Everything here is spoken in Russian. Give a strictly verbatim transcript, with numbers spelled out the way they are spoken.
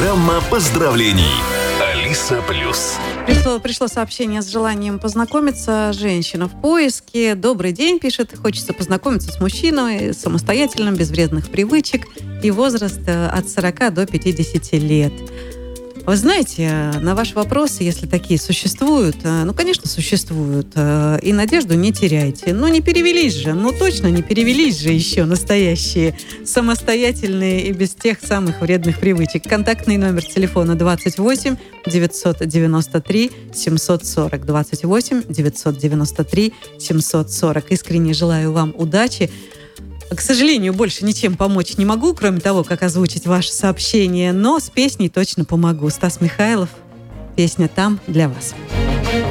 Программа поздравлений. Алиса Плюс. Пришло, пришло сообщение с желанием познакомиться. Женщина в поиске. Добрый день, пишет. Хочется познакомиться с мужчиной самостоятельным, без вредных привычек. И возраст от сорока до пятидесяти лет. Вы знаете, на ваши вопросы, если такие существуют, ну, конечно, существуют, и надежду не теряйте. Ну, не перевелись же, ну, точно не перевелись же еще настоящие, самостоятельные и без тех самых вредных привычек. Контактный номер телефона двадцать восемь девятьсот девяносто три семьсот сорок. двадцать восемь девятьсот девяносто три семьсот сорок. Искренне желаю вам удачи. К сожалению, больше ничем помочь не могу, кроме того, как озвучить ваше сообщение, но с песней точно помогу. Стас Михайлов, песня «Там» для вас.